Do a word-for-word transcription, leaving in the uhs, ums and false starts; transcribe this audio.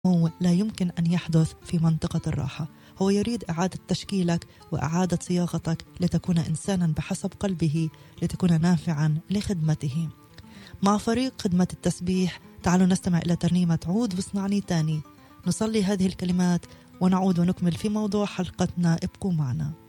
لا يمكن أن يحدث في منطقة الراحة. هو يريد إعادة تشكيلك وإعادة صياغتك لتكون إنسانا بحسب قلبه، لتكون نافعا لخدمته. مع فريق خدمة التسبيح تعالوا نستمع إلى ترنيمة عود واصنعني تاني، نصلي هذه الكلمات ونعود ونكمل في موضوع حلقتنا. ابقوا معنا.